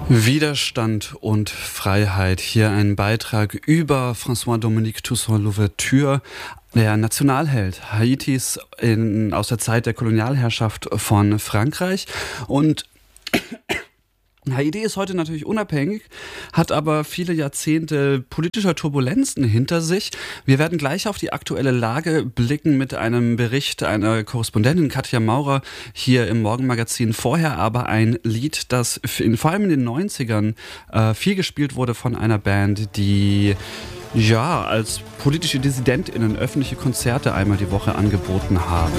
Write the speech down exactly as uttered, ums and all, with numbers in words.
Widerstand und Freiheit. Hier ein Beitrag über François-Dominique Toussaint Louverture, der Nationalheld Haitis in, aus der Zeit der Kolonialherrschaft von Frankreich. Und Haiti ist heute natürlich unabhängig, hat aber viele Jahrzehnte politischer Turbulenzen hinter sich. Wir werden gleich auf die aktuelle Lage blicken mit einem Bericht einer Korrespondentin Katja Maurer hier im Morgenmagazin. Vorher aber ein Lied, das in, vor allem in den neunzigern äh, viel gespielt wurde von einer Band, die ja als politische DissidentInnen öffentliche Konzerte einmal die Woche angeboten haben.